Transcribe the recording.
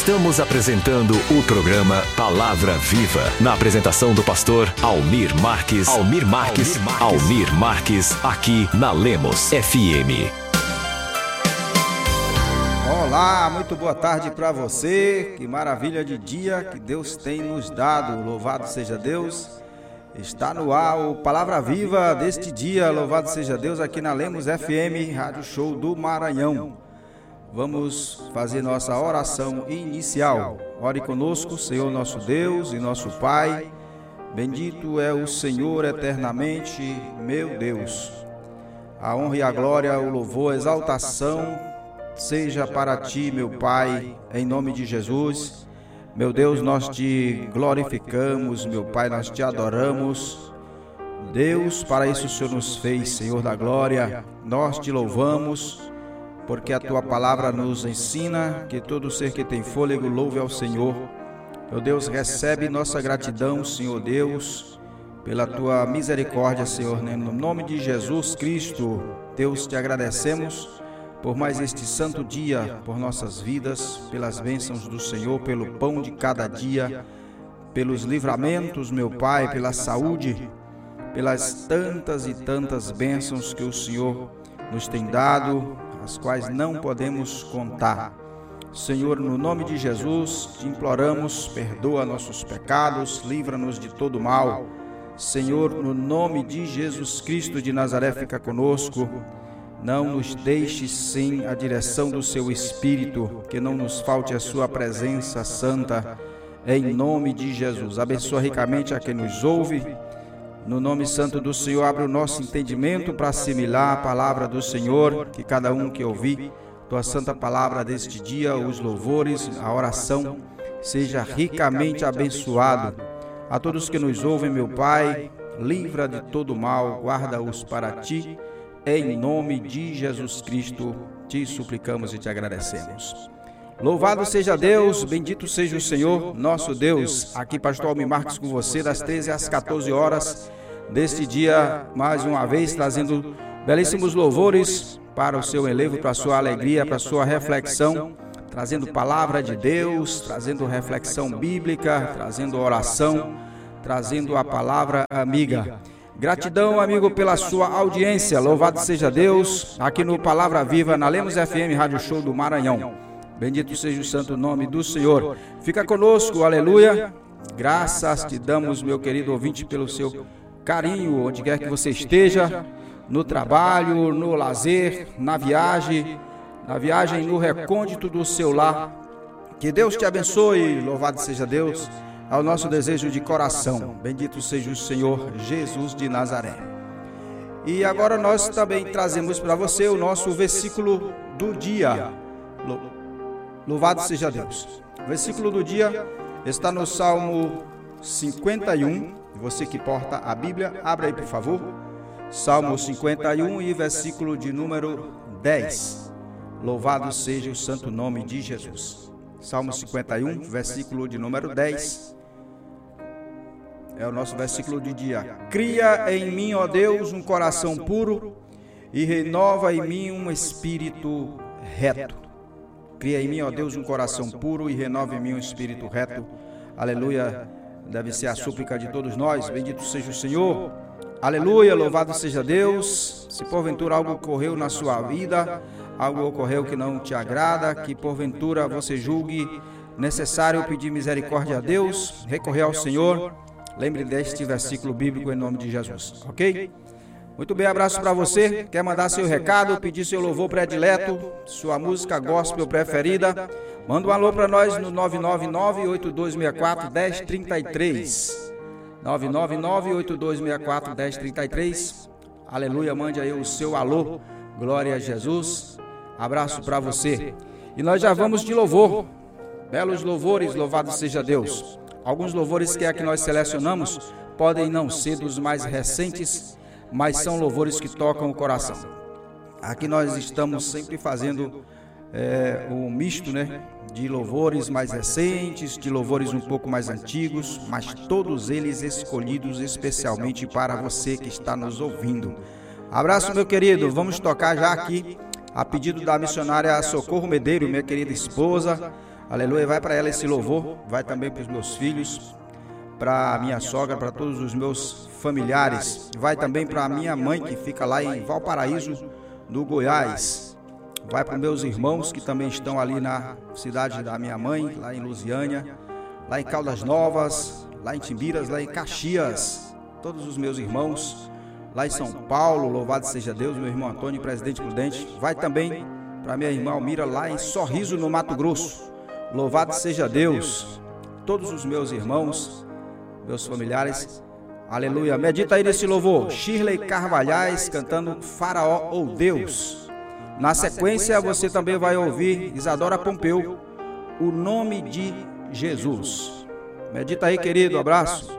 Estamos apresentando o programa Palavra Viva, na apresentação do pastor Almir Marques, aqui na Lemos FM. Olá, muito boa tarde para você, que maravilha de dia que Deus tem nos dado, louvado seja Deus. Está no ar o Palavra Viva deste dia, louvado seja Deus, aqui na Lemos FM, Rádio Show do Maranhão. Vamos fazer nossa oração inicial. Ore conosco, Senhor nosso Deus e nosso Pai. Bendito é o Senhor eternamente, meu Deus. A honra e a glória, o louvor, a exaltação seja para Ti, meu Pai, em nome de Jesus. Meu Deus, nós Te glorificamos, meu Pai, nós Te adoramos. Deus, para isso o Senhor nos fez, Senhor da glória. Nós Te louvamos, porque a Tua palavra nos ensina que todo ser que tem fôlego louve ao Senhor. Meu Deus, recebe nossa gratidão, Senhor Deus, pela Tua misericórdia, Senhor, no nome de Jesus Cristo. Deus, Te agradecemos por mais este santo dia, por nossas vidas, pelas bênçãos do Senhor, pelo pão de cada dia, pelos livramentos, meu Pai, pela saúde, pelas tantas e tantas bênçãos que o Senhor nos tem dado, as quais não podemos contar. Senhor, no nome de Jesus, te imploramos, perdoa nossos pecados, livra-nos de todo mal. Senhor, no nome de Jesus Cristo de Nazaré, fica conosco. Não nos deixe sem a direção do Seu Espírito, que não nos falte a Sua presença santa, em nome de Jesus. Abençoa ricamente a quem nos ouve. No nome santo do Senhor, abre o nosso entendimento para assimilar a palavra do Senhor, que cada um que ouvir Tua santa palavra deste dia, os louvores, a oração, seja ricamente abençoado. A todos que nos ouvem, meu Pai, livra de todo mal, guarda-os para Ti. Em nome de Jesus Cristo, te suplicamos e te agradecemos. Louvado seja Deus, bendito seja o Senhor, nosso Deus. Aqui, pastor Almir Marques com você, das 13 às 14 horas deste dia, mais uma vez, trazendo belíssimos louvores para o seu elevo, para a sua alegria, para a sua reflexão, trazendo palavra de Deus, trazendo reflexão bíblica, trazendo oração, trazendo a palavra amiga. Gratidão, amigo, pela sua audiência. Louvado seja Deus, aqui no Palavra Viva, na Lemos FM, Rádio Show do Maranhão. Bendito seja o santo nome do Senhor. Fica conosco, aleluia. Graças te damos, meu querido ouvinte, pelo seu carinho, onde quer que você esteja, no trabalho, no lazer, na viagem, no recôndito do seu lar. Que Deus te abençoe, louvado seja Deus. Ao nosso desejo de coração, bendito seja o Senhor Jesus de Nazaré. E agora nós também trazemos para você o nosso versículo do dia. Louvado seja Deus. O versículo do dia está no Salmo 51. Você que porta a Bíblia, abra aí por favor. Salmo 51 e versículo de número 10. Louvado seja o santo nome de Jesus. Salmo 51, versículo de número 10. É o nosso versículo de dia. Cria em mim, ó Deus, um coração puro e renova em mim um espírito reto. Cria em mim, ó Deus, um coração puro e renova em mim um espírito reto. Aleluia. Deve ser a súplica de todos nós. Bendito seja o Senhor. Aleluia. Louvado seja Deus. Se porventura algo ocorreu na sua vida, algo ocorreu que não te agrada, que porventura você julgue necessário pedir misericórdia a Deus, recorrer ao Senhor, lembre deste versículo bíblico em nome de Jesus, ok? Muito bem, abraço para você. Quer mandar seu recado, pedir seu louvor predileto, sua música gospel preferida? Manda um alô para nós no 999-8264-1033. 999-8264-1033. Aleluia, mande aí o seu alô. Glória a Jesus. Abraço para você. E nós já vamos de louvor. Belos louvores, louvado seja Deus. Alguns louvores que aqui nós selecionamos podem não ser dos mais recentes, mas são louvores que tocam o coração. Aqui nós estamos sempre fazendo um misto, né, de louvores mais recentes, de louvores um pouco mais antigos, mas todos eles escolhidos especialmente para você que está nos ouvindo. Abraço, meu querido. Vamos tocar já aqui, a pedido da missionária Socorro Medeiro, minha querida esposa. Aleluia, vai para ela esse louvor, vai também para os meus filhos, para a minha sogra, para todos os meus familiares, vai também para a minha mãe que fica lá em Valparaíso, no Goiás, vai para os meus irmãos que também estão ali na cidade da minha mãe, lá em Lusiânia, lá em Caldas Novas, lá em Timbiras, lá em Caxias, todos os meus irmãos, lá em São Paulo, louvado seja Deus, meu irmão Antônio, Presidente Prudente, vai também para minha irmã Almira, lá em Sorriso, no Mato Grosso, louvado seja Deus, todos os meus irmãos, meus familiares, aleluia. Medita aí nesse louvor, Shirley Carvalhais cantando Faraó ou Deus. Na sequência você também vai ouvir Isadora Pompeu, O Nome de Jesus. Medita aí, querido, abraço.